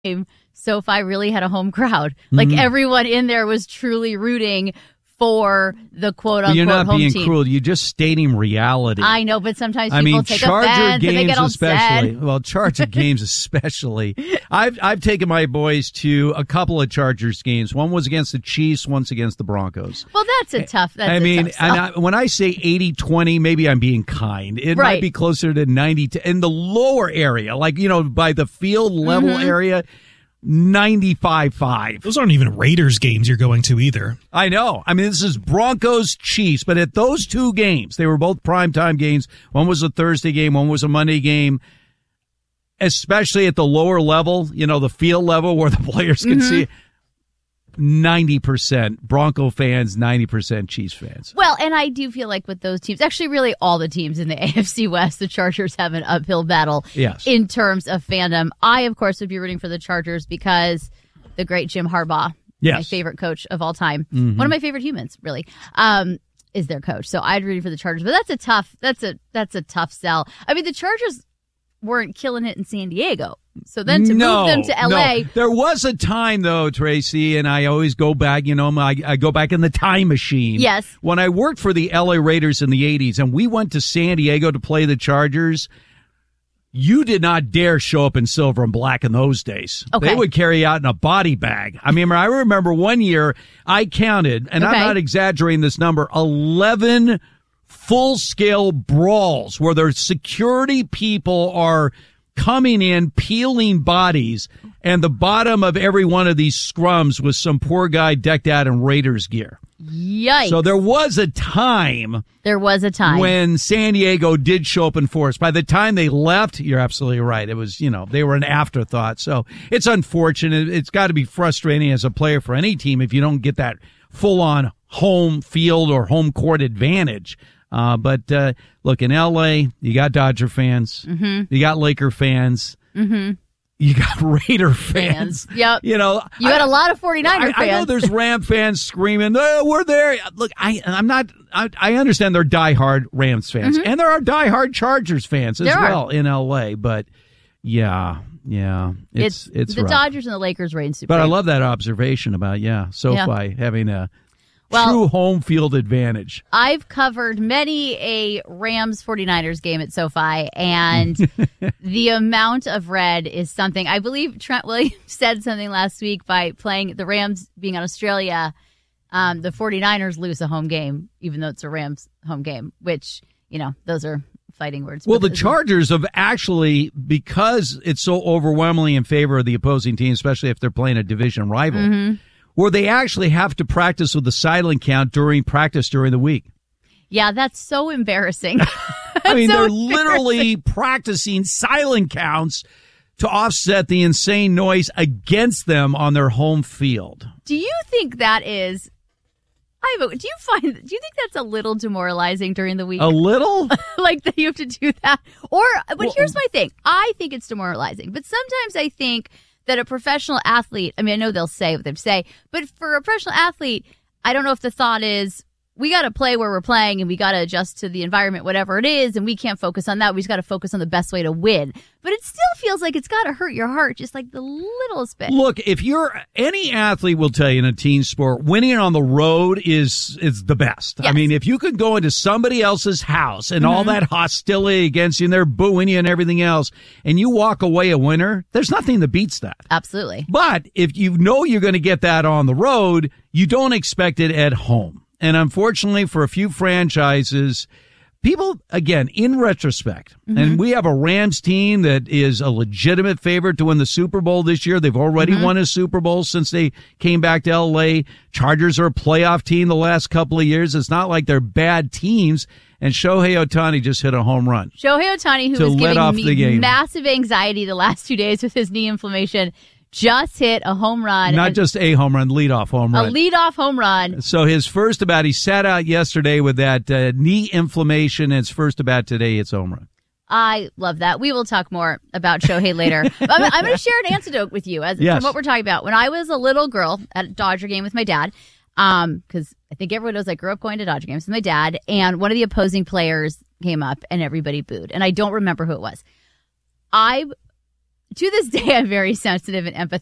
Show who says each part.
Speaker 1: game, SoFi really had a home crowd. Like everyone in there was truly rooting for the quote-unquote home team.
Speaker 2: You're not being cruel. You're just stating reality.
Speaker 1: I know, but sometimes people take offense and they get upset.
Speaker 2: Well, Charger games especially. I've taken my boys to a couple of Chargers games. One was against the Chiefs, one's against the Broncos.
Speaker 1: Well, that's a tough
Speaker 2: when I say 80-20, maybe I'm being kind. It might be closer to 90 in the lower area, like, by the field level area. 95-5.
Speaker 3: Those aren't even Raiders games you're going to either.
Speaker 2: I know. I mean, this is Broncos Chiefs, but at those two games, they were both primetime games. One was a Thursday game, one was a Monday game. Especially at the lower level, the field level where the players can see 90% Bronco fans, 90% Chiefs fans.
Speaker 1: Well, and I do feel like with those teams, actually really all the teams in the AFC West, the Chargers have an uphill battle in terms of fandom. I, of course, would be rooting for the Chargers because the great Jim Harbaugh, my favorite coach of all time, one of my favorite humans, really, is their coach. So I'd root for the Chargers, but that's a tough sell. I mean, the Chargers weren't killing it in San Diego. So then to move them to L.A.
Speaker 2: No. There was a time, though, Tracy, and I always go back, I go back in the time machine.
Speaker 1: Yes.
Speaker 2: When I worked for the L.A. Raiders in the 80s, and we went to San Diego to play the Chargers, you did not dare show up in silver and black in those days.
Speaker 1: Okay.
Speaker 2: They would carry out in a body bag. I remember one year I counted, and I'm not exaggerating this number, 11 full-scale brawls where their security people are coming in, peeling bodies, and the bottom of every one of these scrums was some poor guy decked out in Raiders gear.
Speaker 1: Yikes.
Speaker 2: So there was a time when San Diego did show up in force. By the time they left, you're absolutely right. It was, they were an afterthought. So it's unfortunate. It's got to be frustrating as a player for any team if you don't get that full-on home field or home court advantage. But look, in L.A., you got Dodger fans. You got Laker fans. You got Raider fans.
Speaker 1: Yep. You had a lot of 49er fans.
Speaker 2: I know there's Ram fans screaming, we're there. Look, I understand they're diehard Rams fans. And there are diehard Chargers fans as well in L.A. But, it's
Speaker 1: the
Speaker 2: rough.
Speaker 1: Dodgers and the Lakers reign supreme.
Speaker 2: But I love that observation about, SoFi having a true home field advantage.
Speaker 1: I've covered many a Rams 49ers game at SoFi, and the amount of red is something. I believe Trent Williams said something last week by playing the Rams being on Australia. The 49ers lose a home game, even though it's a Rams home game, which, those are fighting words.
Speaker 2: Well, the Chargers have actually, because it's so overwhelmingly in favor of the opposing team, especially if they're playing a division rival, where they actually have to practice with the silent count during the week.
Speaker 1: Yeah, that's so embarrassing.
Speaker 2: They're literally practicing silent counts to offset the insane noise against them on their home field.
Speaker 1: Do you think that is... do you think that's a little demoralizing during the week?
Speaker 2: A little?
Speaker 1: Like that you have to do that? But here's my thing. I think it's demoralizing, but sometimes I think that a professional athlete, I know they'll say what they say, but for a professional athlete, I don't know if the thought is, we got to play where we're playing and we got to adjust to the environment, whatever it is, and we can't focus on that. We just got to focus on the best way to win. But it still feels like it's got to hurt your heart just like the littlest bit.
Speaker 2: Look, any athlete will tell you in a team sport, winning on the road is the best.
Speaker 1: Yes.
Speaker 2: If you could go into somebody else's house and all that hostility against you and they're booing you and everything else, and you walk away a winner, there's nothing that beats that.
Speaker 1: Absolutely.
Speaker 2: But if you know you're going to get that on the road, you don't expect it at home. And unfortunately, for a few franchises, people, again, in retrospect, and we have a Rams team that is a legitimate favorite to win the Super Bowl this year. They've already won a Super Bowl since they came back to L.A. Chargers are a playoff team the last couple of years. It's not like they're bad teams. And Shohei Ohtani just hit a home run.
Speaker 1: Shohei Ohtani, who was giving me massive anxiety the last 2 days with his knee inflammation, just hit a home run.
Speaker 2: Not just a home run, leadoff home run.
Speaker 1: A leadoff home run.
Speaker 2: So his first at-bat, he sat out yesterday with that knee inflammation, and his first at-bat today, it's home run.
Speaker 1: I love that. We will talk more about Shohei later. I'm going to share an anecdote with you from what we're talking about. When I was a little girl at a Dodger game with my dad, because I think everyone knows I grew up going to Dodger games with my dad, and one of the opposing players came up and everybody booed, and I don't remember who it was. I to this day, I'm very sensitive and empathetic